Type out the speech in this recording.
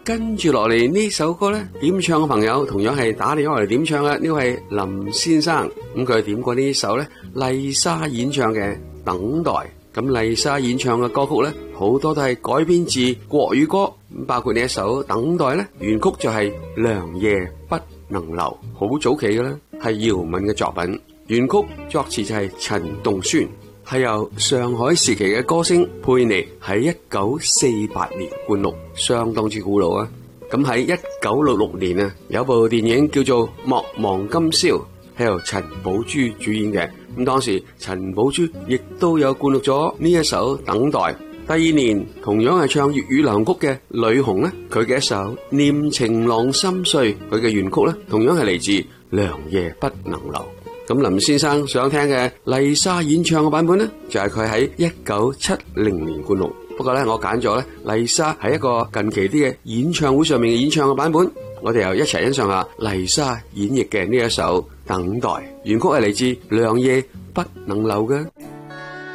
跟住落嚟呢首歌咧，點唱嘅朋友同樣係打電話嚟點唱嘅，呢個係林先生。咁佢點過呢首咧，麗莎演唱嘅《等待》。咁麗莎演唱嘅歌曲咧，好多都係改編自國語歌，包括呢一首《等待》咧，原曲就係《良夜不能留》，好早期嘅啦，係姚敏嘅作品。原曲作詞就係陳棟宣，係由上海時期嘅歌星佩妮喺1948年灌錄，相當之古老啊。咁喺1966年啊，有部電影叫做《莫忘今宵》，係由陳寶珠主演嘅。咁當時陳寶珠亦都有灌錄咗呢一首《等待》。第二年同樣係唱粵語流行曲嘅呂紅咧，佢嘅一首《念情郎心碎》，佢嘅原曲咧同樣係嚟自《良夜不能留》。咁林先生想聽嘅麗莎演唱嘅版本咧，就係佢喺1970年灌錄。不過咧，我揀咗咧麗莎喺一個近期啲嘅演唱會上面嘅演唱嘅版本，我哋又一齊欣賞下麗莎演繹嘅呢一首《等待》，原曲係嚟自《良夜不能留》嘅。